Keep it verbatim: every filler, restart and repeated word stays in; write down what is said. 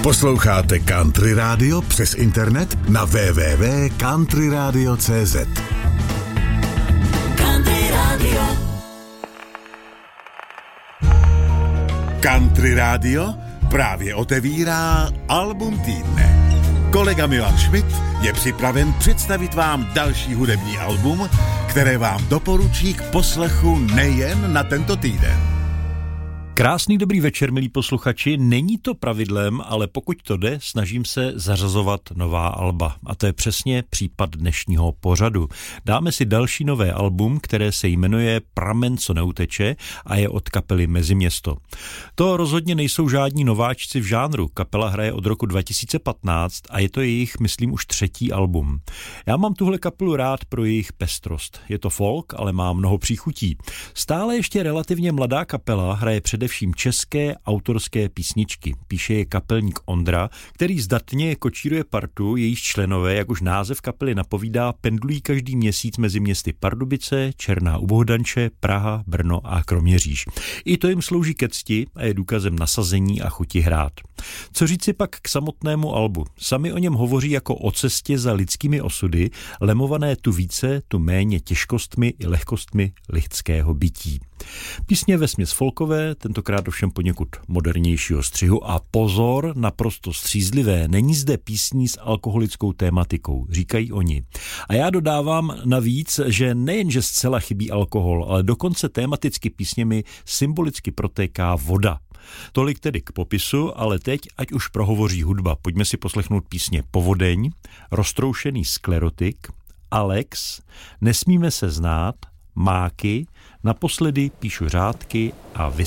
Posloucháte Country Radio přes internet na w w w tečka country radio tečka c z. Country Radio. Country Radio právě otevírá album týdne. Kolega Milan Schmidt je připraven představit vám další hudební album, které vám doporučí k poslechu nejen na tento týden. Krásný dobrý večer, milí posluchači. Není to pravidlem, ale pokud to jde, snažím se zařazovat nová alba. A to je přesně případ dnešního pořadu. Dáme si další nové album, které se jmenuje Pramen, co neuteče a je od kapely Meziměsto. To rozhodně nejsou žádní nováčci v žánru. Kapela hraje od roku dva tisíce patnáct a je to jejich, myslím, už třetí album. Já mám tuhle kapelu rád pro jejich pestrost. Je to folk, ale má mnoho příchutí. Stále ještě relativně mladá kapela hraje před především české autorské písničky. Píše je kapelník Ondra, který zdatně kočíruje partu, jejíž členové, jak už název kapely napovídá, pendlují každý měsíc mezi městy Pardubice, Černá u Bohdanče, Praha, Brno a Kroměříž. I to jim slouží ke cti a je důkazem nasazení a chuti hrát. Co říci pak k samotnému albu? Sami o něm hovoří jako o cestě za lidskými osudy, lemované tu více, tu méně těžkostmi i lehkostmi lidského bytí. Písně vesměs folkové, tentokrát ovšem poněkud modernějšího střihu a pozor, naprosto střízlivé, není zde písní s alkoholickou tématikou, říkají oni. A já dodávám navíc, že nejenže zcela chybí alkohol, ale dokonce tématicky písněmi symbolicky protéká voda. Tolik tedy k popisu, ale teď ať už prohovoří hudba. Pojďme si poslechnout písně Povodeň, Roztroušený sklerotik, Alex, Nesmíme se znát, Máky, Naposledy píšu řádky a Vy